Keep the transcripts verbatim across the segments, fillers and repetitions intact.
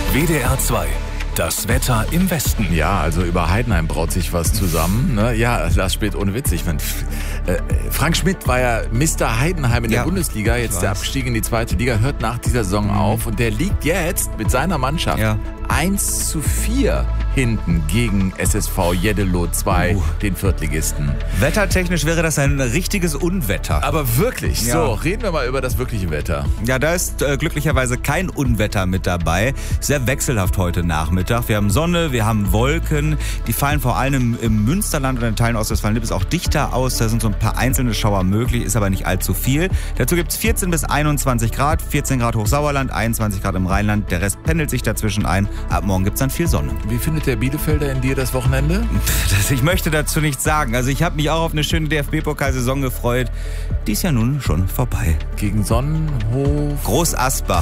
W D R zwei. Das Wetter im Westen. Ja, also über Heidenheim braut sich was zusammen. Ne? Ja, Lars Spät, ohne Witz. Ich mein, äh, Frank Schmidt war ja Mister Heidenheim in der Ja, Bundesliga. Jetzt der Abstieg in die zweite Liga hört nach dieser Saison auf. Und der liegt jetzt mit seiner Mannschaft Ja. eins zu vier hinten gegen S S V Jeddelo zwei, Uh. den Viertligisten. Wettertechnisch wäre das ein richtiges Unwetter. Aber wirklich, Ja. so, reden wir mal über das wirkliche Wetter. Ja, da ist äh, glücklicherweise kein Unwetter mit dabei. Sehr wechselhaft heute Nachmittag. Wir haben Sonne, wir haben Wolken. Die fallen vor allem im, im Münsterland und in Teilen Ostwestfalen-Lippe auch dichter aus. Da sind so ein paar einzelne Schauer möglich, ist aber nicht allzu viel. Dazu gibt es vierzehn bis einundzwanzig Grad, vierzehn Grad Hochsauerland, einundzwanzig Grad im Rheinland. Der Rest pendelt sich dazwischen ein. Ab morgen gibt es dann viel Sonne. Wie findet der Bielefelder in dir das Wochenende? Das, ich möchte dazu nichts sagen. Also ich habe mich auch auf eine schöne D F B-Pokalsaison gefreut. Die ist ja nun schon vorbei. Gegen Sonnenhof. Groß Asbach.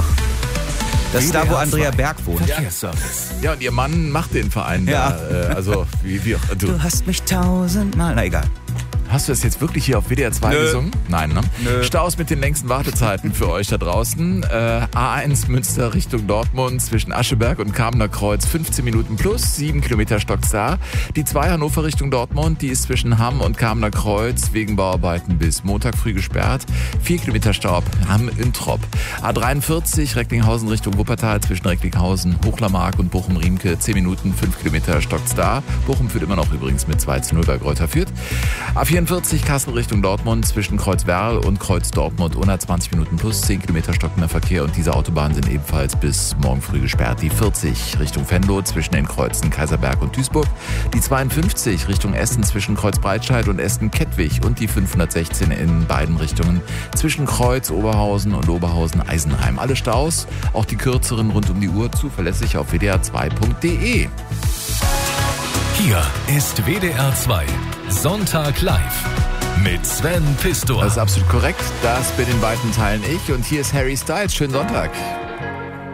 Das ist da, wo Andrea Berg wohnt. Verkehrsservice. Ja, und ihr Mann macht den Verein Ja. da. Äh, also, wie, wie du, Du hast mich tausendmal... Na egal. hast du das jetzt wirklich hier auf W D R zwei Nö. gesungen? Nein, ne? Nö. Staus mit den längsten Wartezeiten für euch da draußen. Äh, A eins Münster Richtung Dortmund zwischen Ascheberg und Kamener Kreuz fünfzehn Minuten plus, sieben Kilometer Stockstar. Die zwei Hannover Richtung Dortmund, die ist zwischen Hamm und Kamener Kreuz wegen Bauarbeiten bis Montag früh gesperrt. vier Kilometer Stau ab Hamm-Introp. A dreiundvierzig Recklinghausen Richtung Wuppertal zwischen Recklinghausen, Hochlermark und Bochum-Riemke zehn Minuten, fünf Kilometer Stockstar. Bochum führt immer noch übrigens mit zwei zu null bei Greuther Fürth. A vierundvierzig Kassel Richtung Dortmund zwischen Kreuzwerl und Kreuz Dortmund hundertzwanzig Minuten plus, zehn Kilometer stockender Verkehr und diese Autobahnen sind ebenfalls bis morgen früh gesperrt. Die vierzig Richtung Venlo zwischen den Kreuzen Kaiserberg und Duisburg, die zweiundfünfzig Richtung Essen zwischen Kreuzbreitscheid und Essen-Kettwig und die fünfhundertsechzehn in beiden Richtungen zwischen Kreuz, Oberhausen und Oberhausen-Eisenheim. Alle Staus, auch die kürzeren rund um die Uhr, zuverlässig auf w d r zwei punkt d e. Hier ist W D R zwei. Sonntag live. Mit Sven Pistor. Das ist absolut korrekt. Das bin in weiten Teilen ich. Und hier ist Harry Styles. Schönen Sonntag.